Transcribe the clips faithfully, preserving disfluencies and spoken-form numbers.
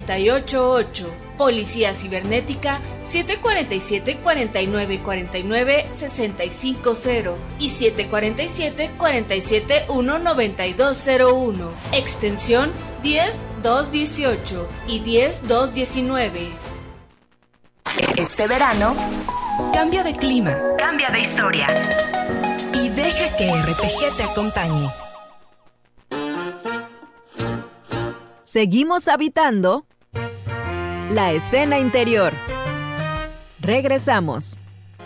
ocho ocho. Policía Cibernética siete cuatro siete, cuatro nueve cuatro nueve, seis cinco cero y siete cuatro siete, cuatro siete uno, nueve dos cero uno. Extensión diez dos dieciocho y diez dos diecinueve. Este verano, cambia de clima, cambia de historia y deja que R P G te acompañe. Seguimos habitando la escena interior. Regresamos.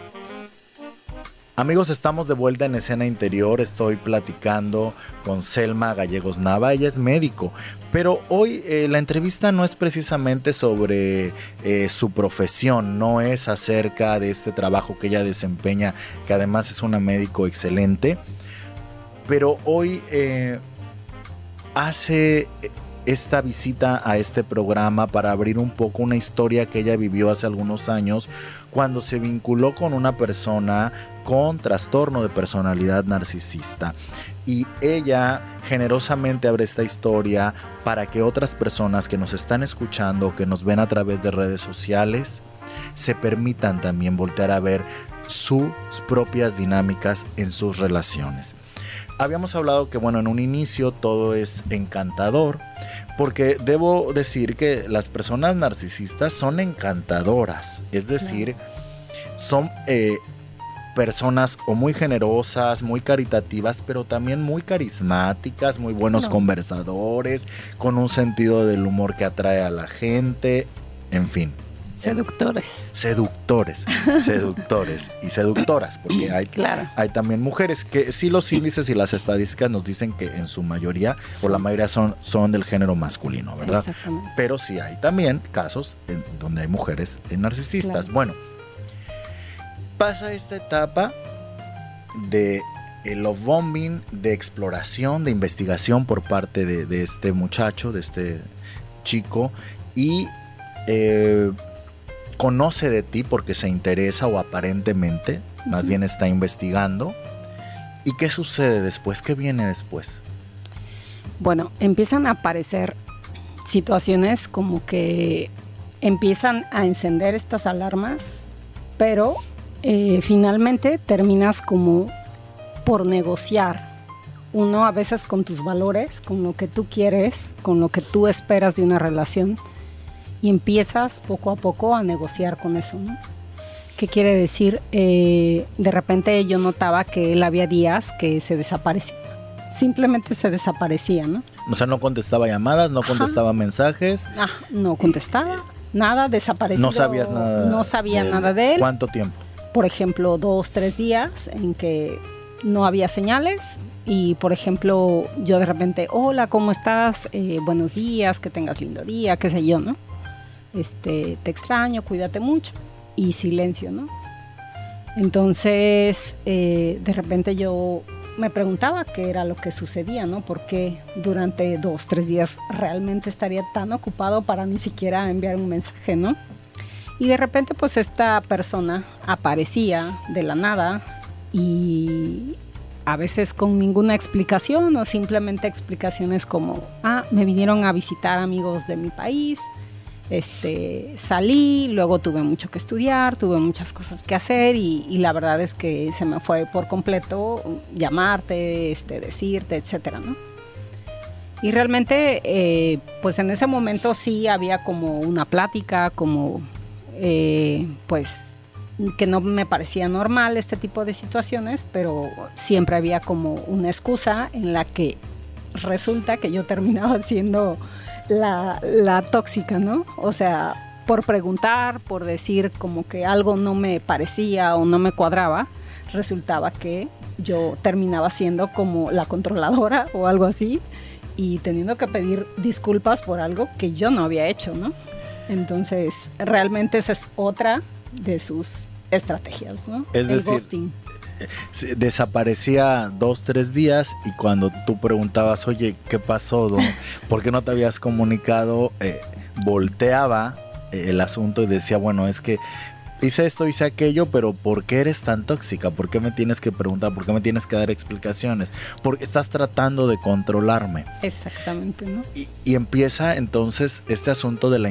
Amigos, estamos de vuelta en Escena Interior. Estoy platicando con Selma Gallegos Nava. Ella es médico, pero hoy eh, la entrevista no es precisamente sobre eh, su profesión, no es acerca de este trabajo que ella desempeña, que además es una médico excelente, pero hoy eh, hace esta visita a este programa para abrir un poco una historia que ella vivió hace algunos años cuando se vinculó con una persona con trastorno de personalidad narcisista. Y ella generosamente abre esta historia para que otras personas que nos están escuchando, que nos ven a través de redes sociales, se permitan también voltear a ver sus propias dinámicas en sus relaciones. Habíamos hablado que, bueno, en un inicio todo es encantador, porque debo decir que las personas narcisistas son encantadoras, es decir, son eh, personas o muy generosas, muy caritativas, pero también muy carismáticas, muy buenos no. conversadores, con un sentido del humor que atrae a la gente, en fin. Seductores. Seductores, seductores y seductoras, porque hay, claro. hay también mujeres que sí, los índices y las estadísticas nos dicen que en su mayoría, sí. o la mayoría son, son del género masculino, ¿verdad? Exactamente. Pero sí hay también casos en donde hay mujeres narcisistas. Claro. Bueno, pasa esta etapa de el love bombing, de exploración, de investigación por parte de, de este muchacho, de este chico, y eh, conoce de ti porque se interesa o aparentemente, uh-huh. más bien está investigando. ¿Y qué sucede después? ¿Qué viene después? Bueno, empiezan a aparecer situaciones como que empiezan a encender estas alarmas, pero eh, finalmente terminas como por negociar. Uno a veces con tus valores, con lo que tú quieres, con lo que tú esperas de una relación, y empiezas poco a poco a negociar con eso, ¿no? ¿Qué quiere decir? Eh, de repente yo notaba que él había días que se desaparecía. Simplemente se desaparecía, ¿no? O sea, no contestaba llamadas, no Ajá. contestaba mensajes. Ah, no contestaba, nada, desaparecido. No sabías nada. No sabía de, nada de él. ¿Cuánto tiempo? Por ejemplo, dos, tres días en que no había señales. Y, por ejemplo, yo de repente, hola, ¿cómo estás? Eh, buenos días, que tengas lindo día, qué sé yo, ¿no? Este, te extraño, cuídate mucho. Y silencio, ¿no? Entonces, eh, de repente yo me preguntaba qué era lo que sucedía, ¿no? Porque durante dos, tres días realmente estaría tan ocupado para ni siquiera enviar un mensaje, ¿no? Y de repente, pues, esta persona aparecía de la nada y a veces con ninguna explicación o simplemente explicaciones como, ah, me vinieron a visitar amigos de mi país, Este, salí, luego tuve mucho que estudiar, tuve muchas cosas que hacer y, y la verdad es que se me fue por completo llamarte, este, decirte, etcétera, ¿no? Y realmente, eh, pues en ese momento sí había como una plática, como, eh, pues, que no me parecía normal este tipo de situaciones, pero siempre había como una excusa en la que resulta que yo terminaba siendo La, la tóxica, ¿no? O sea, por preguntar, por decir como que algo no me parecía o no me cuadraba, resultaba que yo terminaba siendo como la controladora o algo así y teniendo que pedir disculpas por algo que yo no había hecho, ¿no? Entonces, realmente esa es otra de sus estrategias, ¿no? Es El decir, ghosting. Desaparecía dos, tres días y cuando tú preguntabas, oye, ¿qué pasó? ¿Por qué no te habías comunicado? Eh, volteaba eh, el asunto y decía, bueno, es que hice esto, hice aquello, pero ¿por qué eres tan tóxica? ¿Por qué me tienes que preguntar? ¿Por qué me tienes que dar explicaciones? Porque estás tratando de controlarme. Exactamente, ¿no? Y, y empieza entonces este asunto de la